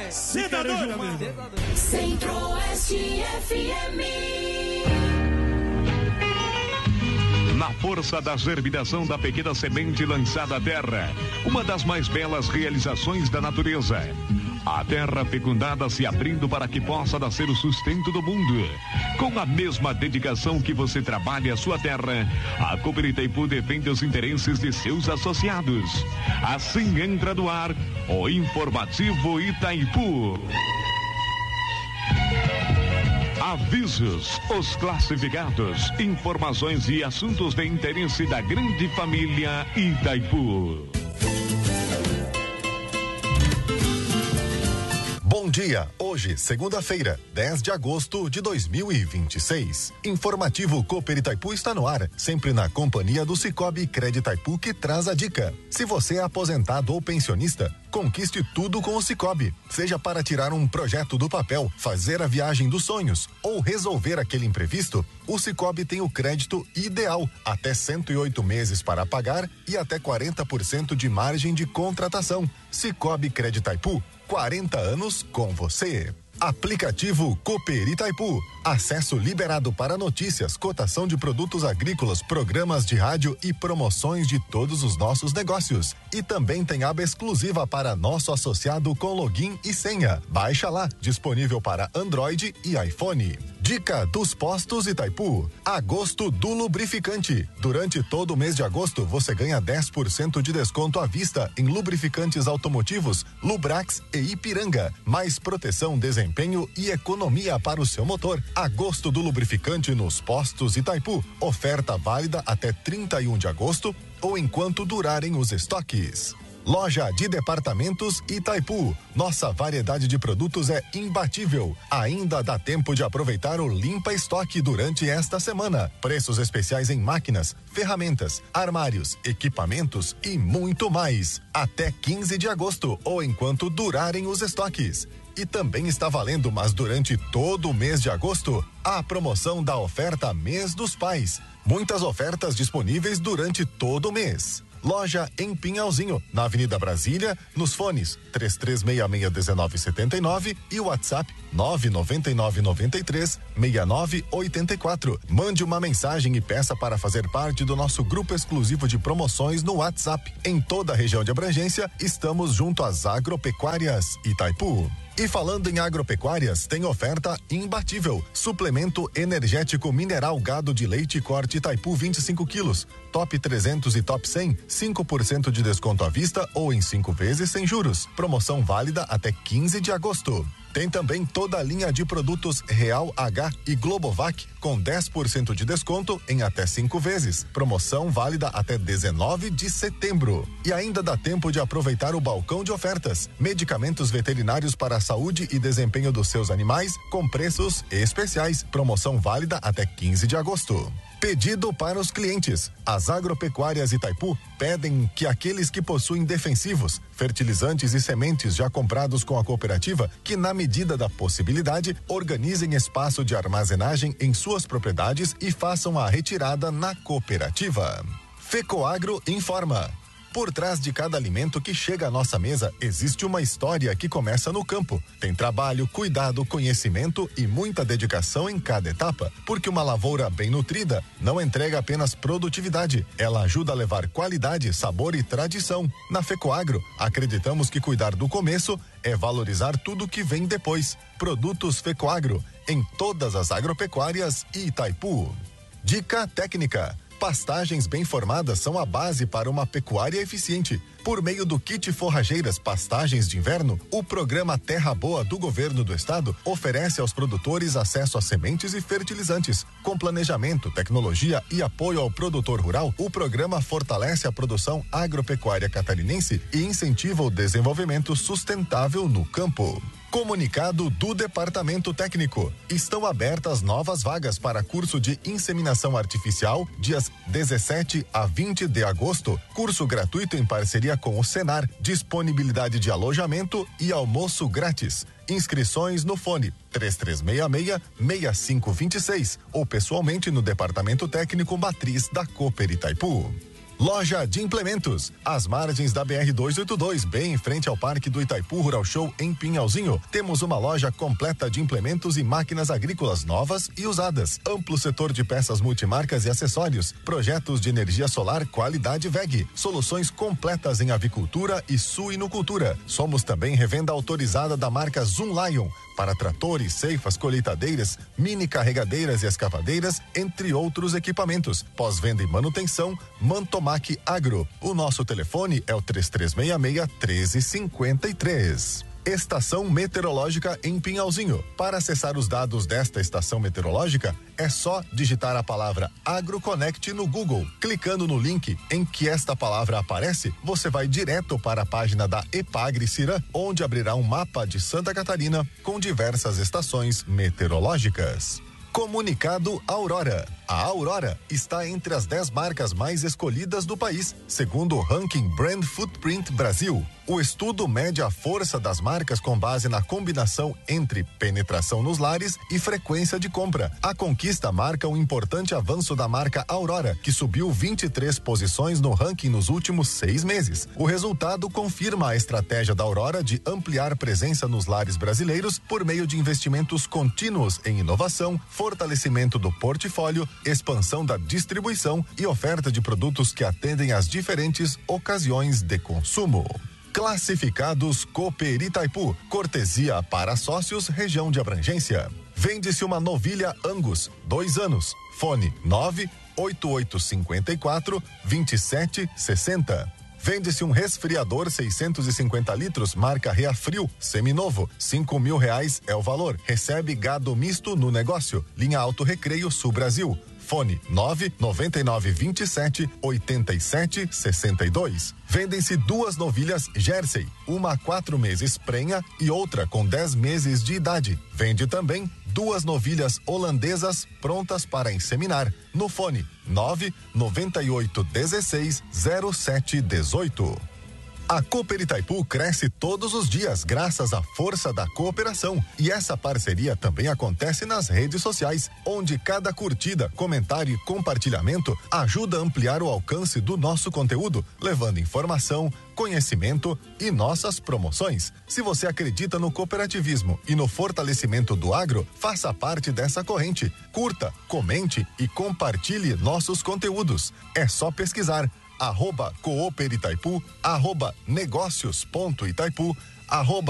Cidadora, mano. Centro-Oeste FM. Na força da germinação da pequena semente lançada à terra, uma das mais belas realizações da natureza. A terra fecundada se abrindo para que possa nascer o sustento do mundo. Com a mesma dedicação que você trabalha a sua terra, a Cooper Itaipu defende os interesses de seus associados. Assim entra no ar o Informativo Itaipu. Avisos, os classificados, informações e assuntos de interesse da grande família Itaipu. Bom dia, hoje, segunda-feira, 10 de agosto de 2026. Informativo Cooper Itaipu está no ar, sempre na companhia do Cicobi Crédito Itaipu, que traz a dica. Se você é aposentado ou pensionista, conquiste tudo com o Cicobi. Seja para tirar um projeto do papel, fazer a viagem dos sonhos ou resolver aquele imprevisto, o Cicobi tem o crédito ideal, até 108 meses para pagar e até 40% de margem de contratação. Cicobi Crédito Itaipu, 40 anos com você. Aplicativo Cooper Itaipu. Acesso liberado para notícias, cotação de produtos agrícolas, programas de rádio e promoções de todos os nossos negócios. E também tem aba exclusiva para nosso associado com login e senha. Baixa lá, disponível para Android e iPhone. Dica dos postos Itaipu. Agosto do lubrificante. Durante todo o mês de agosto, você ganha 10% de desconto à vista em lubrificantes automotivos, Lubrax e Ipiranga. Mais proteção, desempenho e economia para o seu motor. Agosto do lubrificante nos postos Itaipu. Oferta válida até 31 de agosto ou enquanto durarem os estoques. Loja de Departamentos Itaipu. Nossa variedade de produtos é imbatível. Ainda dá tempo de aproveitar o Limpa Estoque durante esta semana. Preços especiais em máquinas, ferramentas, armários, equipamentos e muito mais. Até 15 de agosto ou enquanto durarem os estoques. E também está valendo, mas durante todo o mês de agosto, a promoção da oferta Mês dos Pais. Muitas ofertas disponíveis durante todo o mês. Loja em Pinhalzinho, na Avenida Brasília, nos fones 33661979 e o WhatsApp 999936984. Mande uma mensagem e peça para fazer parte do nosso grupo exclusivo de promoções no WhatsApp. Em toda a região de abrangência, estamos junto às Agropecuárias Itaipu. E falando em agropecuárias, tem oferta imbatível. Suplemento energético mineral gado de leite corte Itaipu 25 quilos. Top 300 e top 100, 5% de desconto à vista ou em 5 vezes sem juros. Promoção válida até 15 de agosto. Tem também toda a linha de produtos Real H e Globovac com 10% de desconto em até 5 vezes. Promoção válida até 19 de setembro. E ainda dá tempo de aproveitar o balcão de ofertas. Medicamentos veterinários para a saúde e desempenho dos seus animais com preços especiais. Promoção válida até 15 de agosto. Pedido para os clientes. As agropecuárias Itaipu pedem que aqueles que possuem defensivos, fertilizantes e sementes já comprados com a cooperativa, que na medida da possibilidade, organizem espaço de armazenagem em suas propriedades e façam a retirada na cooperativa. Fecoagro informa. Por trás de cada alimento que chega à nossa mesa, existe uma história que começa no campo. Tem trabalho, cuidado, conhecimento e muita dedicação em cada etapa, porque uma lavoura bem nutrida não entrega apenas produtividade, ela ajuda a levar qualidade, sabor e tradição. Na Fecoagro, acreditamos que cuidar do começo é valorizar tudo que vem depois. Produtos Fecoagro, em todas as agropecuárias e Itaipu. Dica técnica. Pastagens bem formadas são a base para uma pecuária eficiente. Por meio do kit Forrageiras Pastagens de Inverno, o programa Terra Boa do Governo do Estado oferece aos produtores acesso a sementes e fertilizantes. Com planejamento, tecnologia e apoio ao produtor rural, o programa fortalece a produção agropecuária catarinense e incentiva o desenvolvimento sustentável no campo. Comunicado do Departamento Técnico. Estão abertas novas vagas para curso de inseminação artificial, dias 17 a 20 de agosto. Curso gratuito em parceria com o Senar. Disponibilidade de alojamento e almoço grátis. Inscrições no fone 3366-6526 ou pessoalmente no Departamento Técnico Matriz da Cooper Itaipu. Loja de Implementos, às margens da BR-282, bem em frente ao Parque do Itaipu Rural Show, em Pinhalzinho. Temos uma loja completa de implementos e máquinas agrícolas novas e usadas. Amplo setor de peças multimarcas e acessórios. Projetos de energia solar qualidade WEG. Soluções completas em avicultura e suinocultura. Somos também revenda autorizada da marca Zoom Lion para tratores, ceifas, colheitadeiras, mini carregadeiras e escavadeiras, entre outros equipamentos. Pós-venda e manutenção, Mantomac Agro. O nosso telefone é o 3366-1353. Estação Meteorológica em Pinhalzinho. Para acessar os dados desta estação meteorológica, é só digitar a palavra AgroConnect no Google. Clicando no link em que esta palavra aparece, você vai direto para a página da Epagre-Cirã, onde abrirá um mapa de Santa Catarina com diversas estações meteorológicas. Comunicado Aurora. A Aurora está entre as 10 marcas mais escolhidas do país, segundo o ranking Brand Footprint Brasil. O estudo mede a força das marcas com base na combinação entre penetração nos lares e frequência de compra. A conquista marca um importante avanço da marca Aurora, que subiu 23 posições no ranking nos últimos 6 meses. O resultado confirma a estratégia da Aurora de ampliar presença nos lares brasileiros por meio de investimentos contínuos em inovação, fortalecimento do portfólio, expansão da distribuição e oferta de produtos que atendem às diferentes ocasiões de consumo. Classificados Cooper Itaipu, cortesia para sócios, região de abrangência. Vende-se uma novilha Angus, 2 anos. Fone 98854-2760. Vende-se um resfriador 650 litros, marca Reafrio, seminovo, R$5.000 é o valor. Recebe gado misto no negócio. Linha Auto Recreio Sul Brasil. Fone 99927-8762. Vendem-se 2 novilhas Jersey, uma a 4 meses prenha e outra com 10 meses de idade. Vende também 2 novilhas holandesas prontas para inseminar. No fone 998160718. A Cooper Itaipu cresce todos os dias graças à força da cooperação. E essa parceria também acontece nas redes sociais, onde cada curtida, comentário e compartilhamento ajuda a ampliar o alcance do nosso conteúdo, levando informação, conhecimento e nossas promoções. Se você acredita no cooperativismo e no fortalecimento do agro, faça parte dessa corrente. Curta, comente e compartilhe nossos conteúdos. É só pesquisar @Cooper Itaipu, @negócios.itaipu,